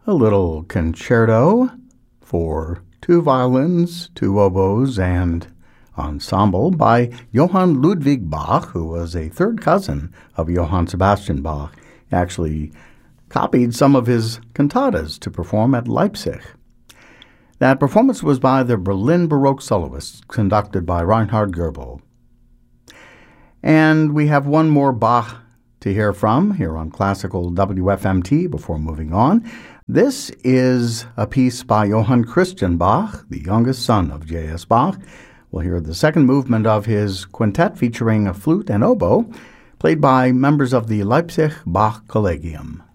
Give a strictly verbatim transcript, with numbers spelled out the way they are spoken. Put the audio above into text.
a little concerto for two violins, two oboes, and ensemble by Johann Ludwig Bach, who was a third cousin of Johann Sebastian Bach. He actually copied some of his cantatas to perform at Leipzig. That performance was by the Berlin Baroque Soloists, conducted by Reinhard Goebel. And we have one more Bach to hear from here on Classical W F M T before moving on. This is a piece by Johann Christian Bach, the youngest son of J S. Bach. We'll hear the second movement of his quintet featuring a flute and oboe, played by members of the Leipzig Bach Collegium.